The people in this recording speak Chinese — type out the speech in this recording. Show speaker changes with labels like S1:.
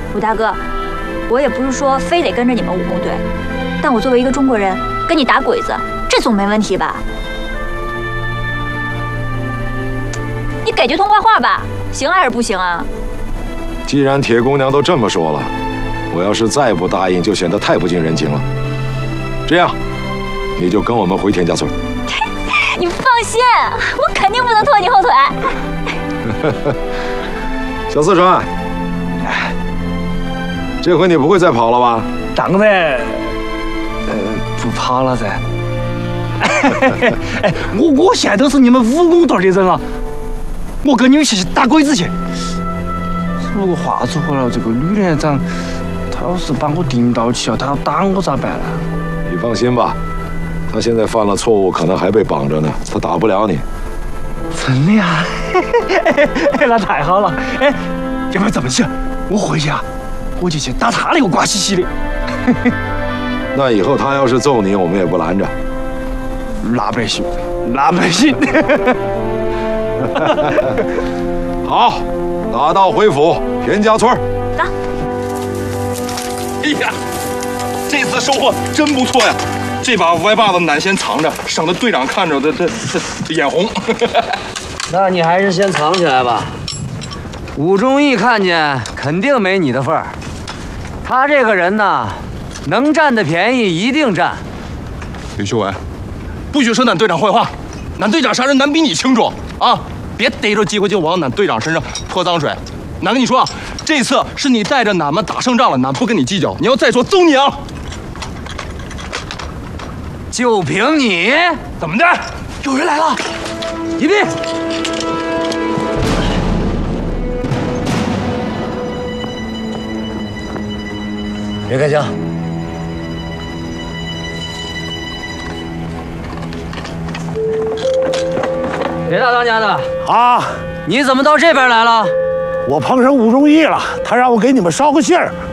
S1: 武大哥，我也不是说非得跟着你们武工队，但我作为一个中国人，跟你打鬼子，这总没问题吧？你给句通话话吧，行还是不行啊？
S2: 既然铁姑娘都这么说了，我要是再不答应，就显得太不近人情了。这样，你就跟我们回田家村。
S1: 你放心，我肯定不能拖你后腿。
S2: 小四川，这回你不会再跑了吧？
S3: 当然，不跑了噻。哎，我现在都是你们武工队的人了，我跟你们一起打鬼子去。不过话说回来，这个吕连长，他要是把我盯到起，他要打我咋办呢？
S2: 你放心吧，他现在犯了错误，可能还被绑着呢，他打不了你。
S3: 真的呀？那太好了！哎，要不然这么起，我回去啊，我就去打他那个瓜兮兮的。
S2: 那以后他要是揍你，我们也不拦着。
S3: 那不行，那不行。
S2: 好，打道回府，田家村。
S1: 走。
S4: 哎呀，这次收获真不错呀！这把歪把子难先藏着，省得队长看着这眼红。
S5: 那你还是先藏起来吧。武忠义看见肯定没你的份儿。他这个人呐，能占的便宜一定占。
S4: 吕秀文，不许说俺队长坏话，俺队长杀人咱比你清楚啊！别逮着机会就往俺队长身上泼脏水。俺跟你说啊，这次是你带着俺们打胜仗了，俺不跟你计较。你要再说，揍你啊！
S5: 就凭你，
S4: 怎么的？
S5: 有人来了！一并。别开枪！别大当家的
S6: 啊！
S5: 你怎么到这边来了？
S6: 我碰上武忠义了，他让我给你们捎个信儿。